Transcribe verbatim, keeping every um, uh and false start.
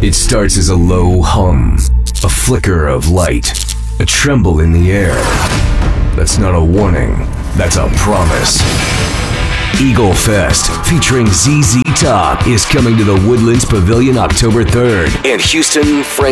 It starts as a low hum, a flicker of light, a tremble in the air. That's not a warning, that's a promise. Eagle Fest, featuring Z Z Top, is coming to the Woodlands Pavilion October third. And Houston, Frank